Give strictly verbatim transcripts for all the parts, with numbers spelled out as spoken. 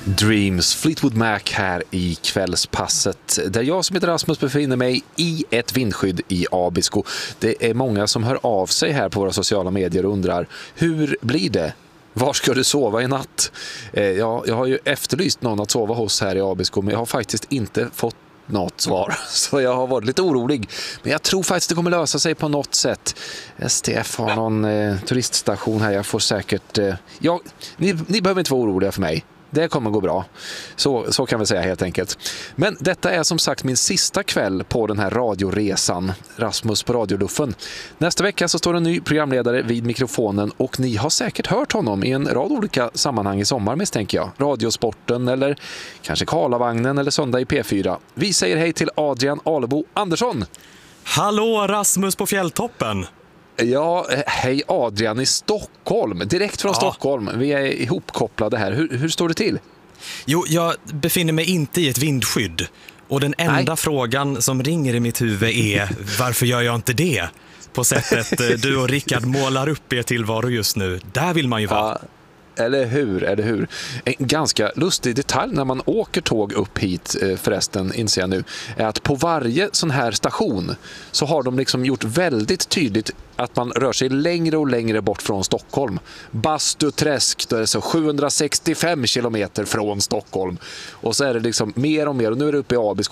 Dreams, Fleetwood Mac här i kvällspasset där jag som heter Rasmus befinner mig i ett vindskydd i Abisko. Det är många som hör av sig här på våra sociala medier och undrar, hur blir det? Var ska du sova i natt? Eh, ja, jag har ju efterlyst någon att sova hos här i Abisko, men jag har faktiskt inte fått något svar. Så jag har varit lite orolig. Men jag tror faktiskt det kommer lösa sig på något sätt. S T F har någon eh, turiststation här. Jag får säkert... Eh, ja, ni, ni behöver inte vara oroliga för mig. Det kommer gå bra. Så, så kan vi säga helt enkelt. Men detta är som sagt min sista kväll på den här radioresan. Rasmus på radioluffen. Nästa vecka så står en ny programledare vid mikrofonen och ni har säkert hört honom i en rad olika sammanhang i sommar misstänker jag. Radiosporten eller kanske Karlavagnen eller Söndag i P fyra. Vi säger hej till Adrian Alebo Andersson. Hallå Rasmus på fjälltoppen. Ja, hej Adrian i Stockholm. Direkt från ja. Stockholm. Vi är ihopkopplade här. Hur, hur står det till? Jo, jag befinner mig inte i ett vindskydd. Och den enda Nej. frågan som ringer i mitt huvud är, varför gör jag inte det? På sättet du och Rickard målar upp er tillvaro just nu. Där vill man ju vara. Ja. Eller hur, eller hur? En ganska lustig detalj när man åker tåg upp hit förresten, inser jag nu, är att på varje sån här station så har de liksom gjort väldigt tydligt att man rör sig längre och längre bort från Stockholm. Bastuträsk, då är det så sjuhundrasextiofem kilometer från Stockholm. Och så är det liksom mer och mer, och nu är det uppe i Abisko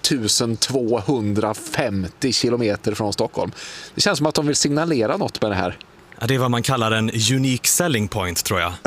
ettusentvåhundrafemtio kilometer från Stockholm. Det känns som att de vill signalera något med det här. Ja, det är vad man kallar en unique selling point, tror jag.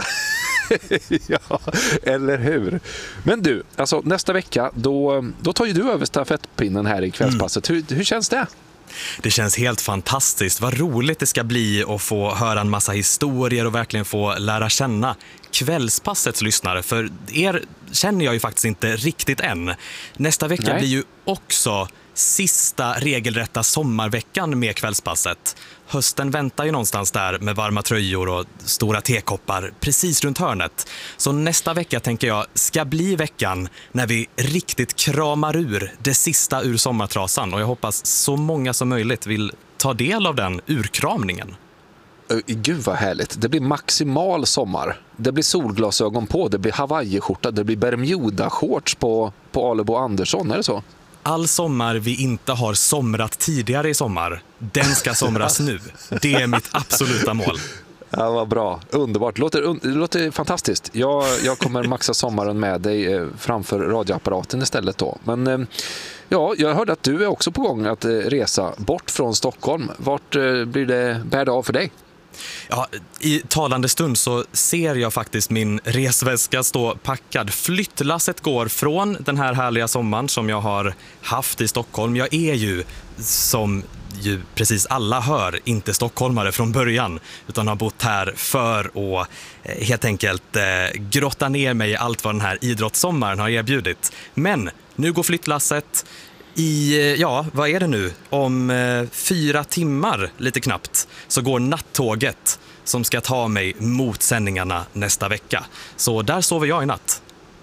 Ja, eller hur? Men du, alltså nästa vecka då, då tar ju du över stafettpinnen här i kvällspasset. Mm. Hur, hur känns det? Det känns helt fantastiskt. Vad roligt det ska bli att få höra en massa historier och verkligen få lära känna kvällspassets lyssnare. För er känner jag ju faktiskt inte riktigt än. Nästa vecka Nej. blir ju också sista regelrätta sommarveckan med kvällspasset. Hösten väntar ju någonstans där med varma tröjor och stora tekoppar precis runt hörnet. Så nästa vecka tänker jag ska bli veckan när vi riktigt kramar ur det sista ur sommartrasan. Och jag hoppas så många som möjligt vill ta del av den urkramningen. Gud vad härligt. Det blir maximal sommar. Det blir solglasögon på, det blir Hawaii-skjorta, det blir Bermuda-shorts på, på Alebo Andersson, är det så? All sommar vi inte har somrat tidigare i sommar, den ska somras nu. Det är mitt absoluta mål. Ja, vad bra. Underbart. Det låter, det låter fantastiskt. Jag, jag kommer maxa sommaren med dig eh, framför radioapparaten istället då. Men eh, ja, jag hörde att du är också på gång att eh, resa bort från Stockholm. Vart eh, blir det bär det av för dig? Ja, i talande stund så ser jag faktiskt min resväska stå packad. Flyttlasset går från den här härliga sommaren som jag har haft i Stockholm. Jag är ju, som ju precis alla hör, inte stockholmare från början, utan har bott här för att eh, helt enkelt eh, grotta ner mig i allt vad den här idrottssommaren har erbjudit. Men nu går flyttlasset. I, ja, vad är det nu? Om eh, fyra timmar, lite knappt, så går nattåget som ska ta mig mot sändningarna nästa vecka. Så där sover jag i natt.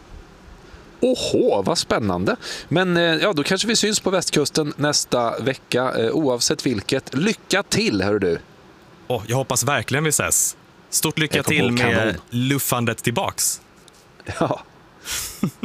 Åhå, vad spännande. Men eh, ja, då kanske vi syns på västkusten nästa vecka, eh, oavsett vilket. Lycka till, hör du. Oh, jag hoppas verkligen vi ses. Stort lycka till med luffandet tillbaks. Ja.